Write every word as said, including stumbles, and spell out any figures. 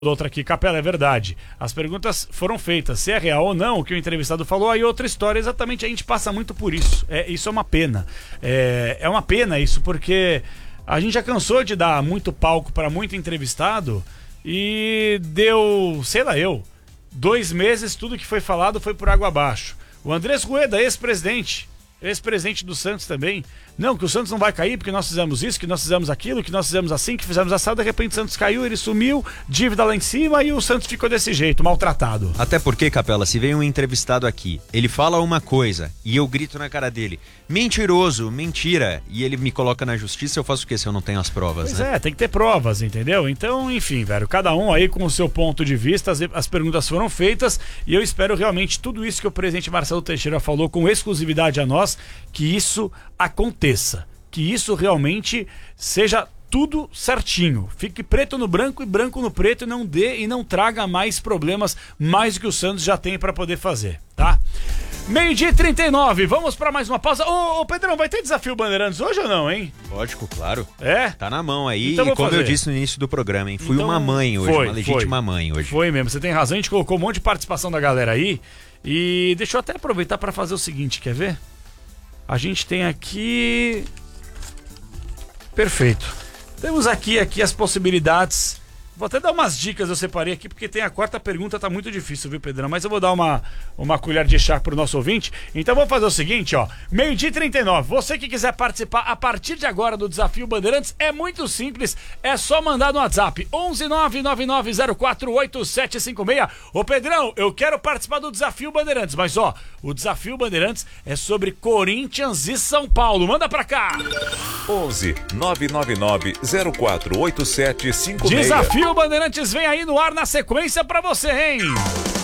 Outra aqui, Capela, é verdade. As perguntas foram feitas, se é real ou não, o que o entrevistado falou, aí outra história, exatamente, a gente passa muito por isso. É, isso é uma pena. É, é uma pena isso, porque a gente já cansou de dar muito palco para muito entrevistado e deu, sei lá eu, dois meses, tudo que foi falado foi por água abaixo. O Andrés Rueda, ex-presidente, ex-presidente do Santos também. Não, que o Santos não vai cair porque nós fizemos isso, que nós fizemos aquilo, que nós fizemos assim, que fizemos assado, de repente o Santos caiu, ele sumiu, dívida lá em cima e o Santos ficou desse jeito, maltratado. Até porque, Capela, se vem um entrevistado aqui, ele fala uma coisa e eu grito na cara dele, mentiroso, mentira, e ele me coloca na justiça, eu faço o quê se eu não tenho as provas, pois né? é, tem que ter provas, entendeu? Então, enfim, velho, cada um aí com o seu ponto de vista, as, as perguntas foram feitas e eu espero realmente tudo isso que o presidente Marcelo Teixeira falou com exclusividade a nós, que isso aconteça, que isso realmente seja tudo certinho, fique preto no branco e branco no preto e não dê e não traga mais problemas, mais do que o Santos já tem para poder fazer, tá? Meio-dia e trinta e nove, vamos para mais uma pausa. Ô, ô Pedrão, vai ter desafio Bandeirantes hoje ou não, hein? Lógico, claro. É? Tá na mão aí, Então e como fazer. eu disse no início do programa, hein? Fui Então, uma mãe hoje, foi, uma legítima foi. mãe hoje. Foi mesmo, você tem razão, a gente colocou um monte de participação da galera aí. E deixa eu até aproveitar para fazer o seguinte, quer ver? A gente tem aqui... Perfeito. Temos aqui, aqui as possibilidades. Vou até dar umas dicas, eu separei aqui, porque tem a quarta pergunta, tá muito difícil, viu, Pedrão? Mas eu vou dar uma, uma colher de chá pro nosso ouvinte. Então vamos fazer o seguinte, ó. Meio-dia e trinta e nove. Você que quiser participar a partir de agora do Desafio Bandeirantes, é muito simples. É só mandar no WhatsApp onze nove nove nove zero quatro oito sete cinco seis. Ô, Pedrão, eu quero participar do Desafio Bandeirantes, mas ó, o Desafio Bandeirantes é sobre Corinthians e São Paulo. Manda pra cá! onze nove nove nove zero quatro oito sete cinco seis. Desafio Bandeirantes vem aí no ar na sequência pra você, hein?